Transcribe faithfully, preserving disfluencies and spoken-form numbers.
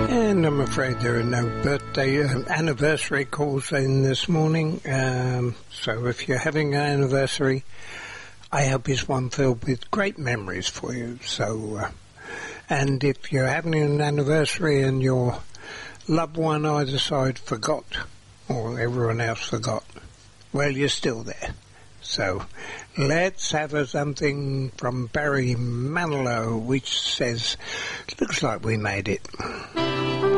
And I'm afraid there are no birthday um, anniversary calls in this morning. Um, so if you're having an anniversary, I hope it's one filled with great memories for you. So, uh, and if you're having an anniversary and your loved one either side forgot, or everyone else forgot, well, you're still there. So let's have a, something from Barry Manilow, which says, looks like we made it.